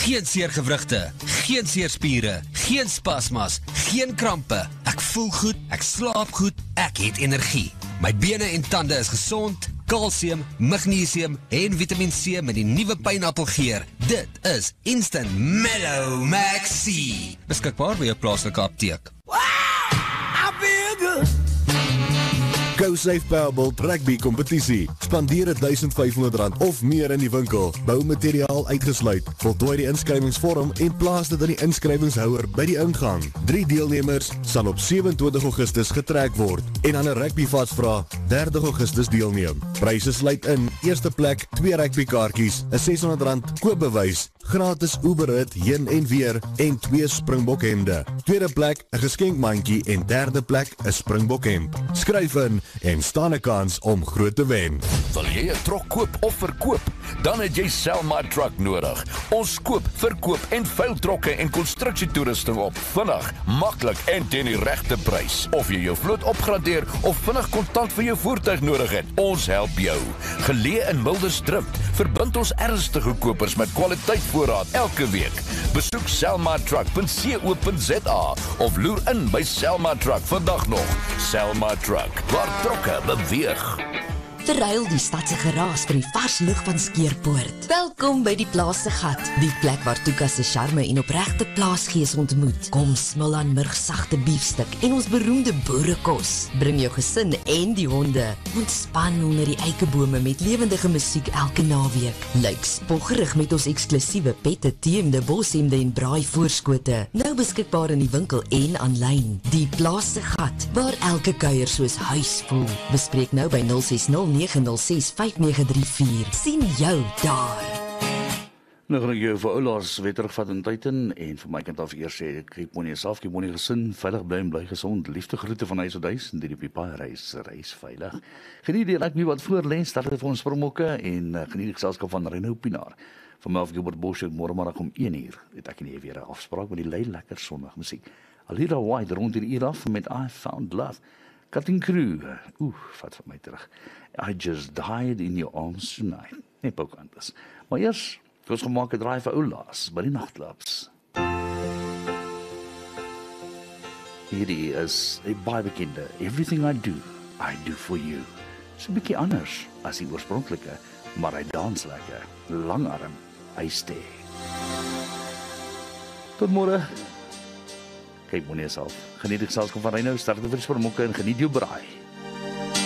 Geen seergewrigte, geen seerspiere, geen spasmas, geen krampe. Ek voel goed, ek slaap goed, ek het energie. My bene en tande is gesond, kalsium, magnesium en Vitamiin C met die nuwe pineappelgeur. Dit is Instant Mellow Max C. Beskikbaar by jou plaaslike apteek. I feel good. Go Safe Powerball Rugby Kompetisie. Spandeer R1,500 of meer in die winkel. Boumateriaal uitgesluit. Voltooi die inskrywingsvorm en plaas dit aan die inskrywingshouer by die ingang. 3 deelnemers sal op 27 Augustus getrek word en aan 'n rugbyvatsvraag 30 Augustus deelneem. Pryse sluit in: eerste plek 2 rugbykaartjies, 'n R600 koopbewys, gratis Uberrit heen en weer en 2 Springbokhemde. Tweede plek 'n geskenkmandjie en derde plek 'n Springbokhemp. Skryf in en staan 'n kans om groot te wen. Wil jy 'n trok koop of verkoop? Dan het jy Selma Truck nodig. Ons koop, verkoop en veil trokke en konstruksietoerusting op. Vinnig, maklik en teen die regte prys. Of jy jou vloot opgradeer of vinnig kontant vir jou voertuig nodig het, ons help jou. Geleë in Mildersdrift, verbind ons ernstige kopers met kwaliteitvoorraad elke week. Besoek selmatruck.co.za of loer in by Selma Truck vandag nog. Selma Truck, waar trokke beweeg. Verruil die stadse geraas vir die vars lug van Skeerpoort. Welkom by die Plaas se Gat, die plek waar Tuka se charme en opregte plaasgees ontmoet. Kom smil aan murgsagte biefstuk en ons beroemde boerekos. Bring jou gesin en die honde. Ontspan onder die eikebome met lewendige musiek elke naweek. Lyk spoggerig met ons eksklusiewe pette, teemde, boshemde en braai voorskote. Nou beskikbaar in die winkel en aanlyn. Die Plaas se Gat, waar elke kuier soos huis voel. Bespreek nou by 060-906-5934. Sien jou daar. Nou gaan ek jou vir oulaas weer terugvat in tyd in, en vir my kant af eers sê, kyk mooi jouself, kyk mooi gesin, veilig bly en bly gesond, liefde groete van huis tot huis, en die paai reis veilig. Geniet die rugby wat voor lê, start vir ons Springbokke, en geniet die geselskap van Reno Pinaar. Van my af Gilbert Bosch, môremiddag om 1uur, het ek nie weer 'n afspraak met die lei lekker sonnig musiek. Alira White rond die uur af met I Found Love. Cutting Crew, vat van my terug. I Just Died in Your Arms Tonight. Nee, ook anders. Maar eers, ons gemaak 'n draai vir oulaas by die nagklubs. Hierdie is 'n baie bekende Everything I Do For You. Dis 'n bietjie anders as die oorspronklike, maar hy dans lekker. Langarm, hy stay. Tot môre. Kyk mooi jouself. Geniet die geselskap van Reno, start vir die Springbokke en geniet jou braai.